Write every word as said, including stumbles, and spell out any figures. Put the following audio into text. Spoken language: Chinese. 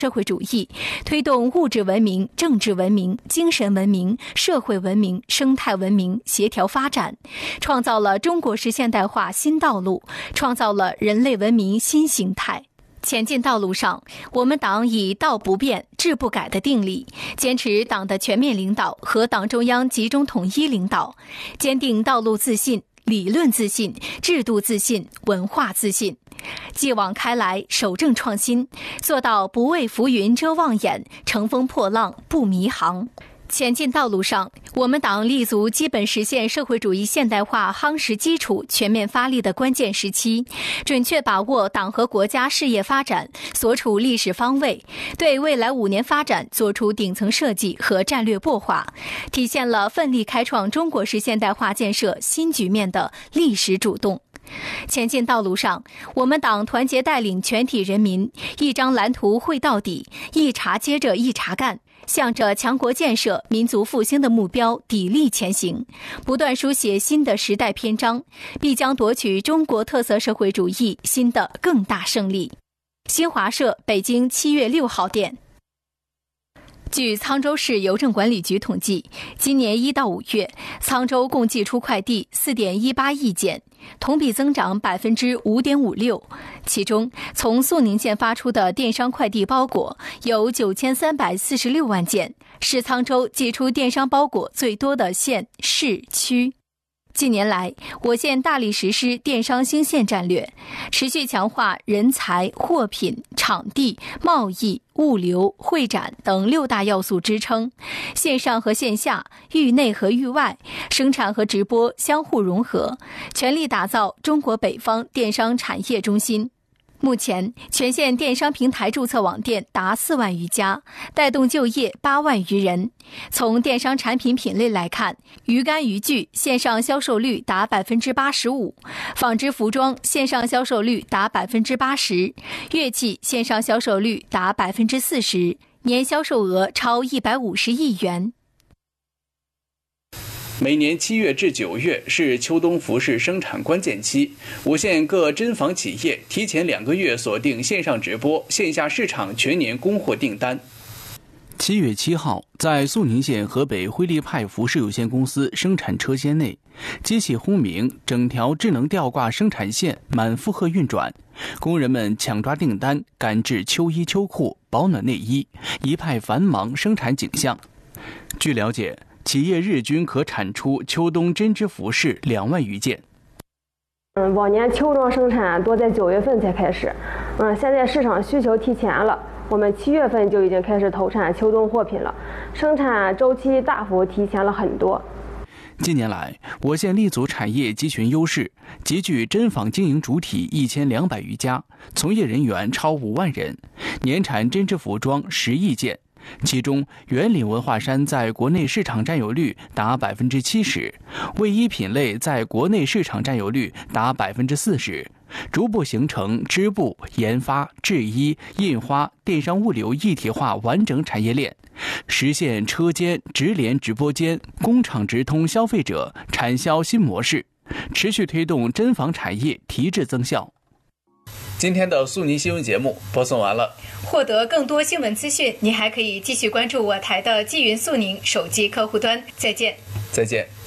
社会主义，推动物质文明、政治文明、精神文明、社会文明、生态文明协调发展，创造了中国式现代化新道路，创造了人类文明新形态。前进道路上，我们党以道不变、志不改的定力，坚持党的全面领导和党中央集中统一领导，坚定道路自信、理论自信、制度自信、文化自信，继往开来，守正创新，做到不为浮云遮望眼，乘风破浪不迷航。前进道路上，我们党立足基本实现社会主义现代化夯实基础、全面发力的关键时期，准确把握党和国家事业发展所处历史方位，对未来五年发展作出顶层设计和战略擘画，体现了奋力开创中国式现代化建设新局面的历史主动。前进道路上，我们党团结带领全体人民，一张蓝图绘到底，一茬接着一茬干，向着强国建设、民族复兴的目标砥砺前行，不断书写新的时代篇章，必将夺取中国特色社会主义新的更大胜利。新华社北京七月六号电。据沧州市邮政管理局统计，今年一到五月，沧州共寄出快递 四点一八亿件，同比增长 百分之五点五六。其中，从肃宁县发出的电商快递包裹有九千三百四十六万件，是沧州寄出电商包裹最多的县市区。近年来，我县大力实施电商兴县战略，持续强化人才、货品、场地、贸易、物流、会展等六大要素支撑，线上和线下、域内和域外、生产和直播相互融合，全力打造中国北方电商产业中心。目前，全县电商平台注册网店达四万余家，带动就业八万余人。从电商产品品类来看，鱼竿渔具线上销售率达 百分之八十五， 纺织服装线上销售率达 百分之八十， 乐器线上销售率达 百分之四十， 年销售额超一百五十亿元。 每年七月至九月是秋冬服饰生产关键期，我县各针纺企业提前两个月锁定线上直播、线下市场全年供货订单。 七月七号，在肃宁县河北辉利派服饰有限公司生产车间内，机器轰鸣，整条智能吊挂生产线满负荷运转，工人们抢抓订单，赶制秋衣秋裤、保暖内衣，一派繁忙生产景象。据了解，企业日均可产出秋冬针织服饰两万余件。 嗯，往年秋装生产多在九月份才开始，嗯，现在市场需求提前了，我们七月份就已经开始投产秋冬货品了，生产周期大幅提前了很多。 近年来，我县立足产业集群优势，集聚针纺经营主体一千两百余家，从业人员超五万人，年产针织服装十亿件。其中，圆领文化衫在国内市场占有率达 百分之七十， 卫衣品类在国内市场占有率达 百分之四十， 逐步形成织布、研发、制衣、印花、电商物流一体化完整产业链，实现车间、直连直播间、工厂直通消费者产销新模式，持续推动针纺产业提质增效。 今天的肃宁新闻节目播送完了。 获得更多新闻资讯，您还可以继续关注我台的纪云肃宁手机客户端。再见。 再见。